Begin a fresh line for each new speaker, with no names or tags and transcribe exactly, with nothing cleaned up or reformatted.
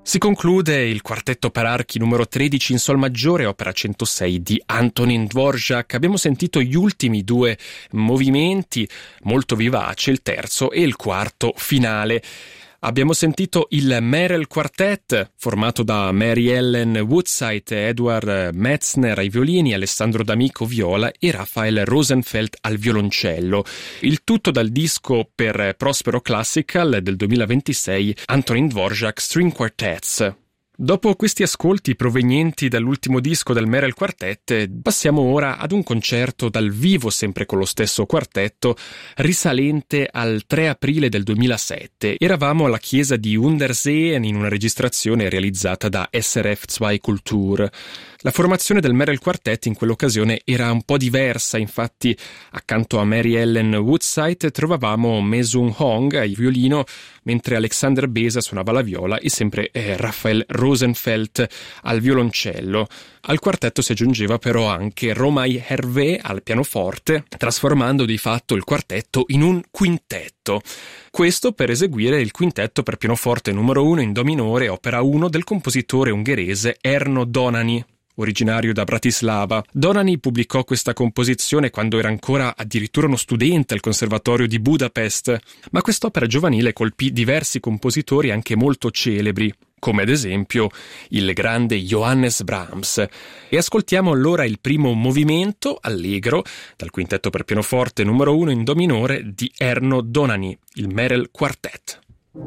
Si conclude il quartetto per archi numero tredici in sol maggiore, opera centosei di Antonín Dvořák. Abbiamo sentito gli ultimi due movimenti, molto vivace, il terzo e il quarto finale. Abbiamo sentito il Merel Quartet, formato da Mary Ellen Woodside, Edward Metzner ai violini, Alessandro D'Amico viola e Raphael Rosenfeld al violoncello. Il tutto dal disco per Prospero Classical del duemilaventisei, Antonín Dvořák String Quartets. Dopo questi ascolti provenienti dall'ultimo disco del Merel Quartet, passiamo ora ad un concerto dal vivo, sempre con lo stesso quartetto, risalente al tre aprile del duemilasette. Eravamo alla chiesa di Unterseen in una registrazione realizzata da S R F due Kultur. La formazione del Merel Quartet in quell'occasione era un po' diversa, infatti accanto a Mary Ellen Woodside trovavamo Mae-Sung Hong ai violino, mentre Alexander Beza suonava la viola e sempre eh, Raphael Rosenfeld al violoncello. Al quartetto si aggiungeva però anche Romain Hervé al pianoforte, trasformando di fatto il quartetto in un quintetto. Questo per eseguire il quintetto per pianoforte numero uno in do minore, opera uno del compositore ungherese Erno Dohnányi. Originario da Bratislava, Dohnányi pubblicò questa composizione quando era ancora addirittura uno studente al Conservatorio di Budapest, ma quest'opera giovanile colpì diversi compositori anche molto celebri, come ad esempio il grande Johannes Brahms. E ascoltiamo allora il primo movimento, allegro, dal quintetto per pianoforte numero uno in do minore di Erno Dohnányi, il Merel Quartet.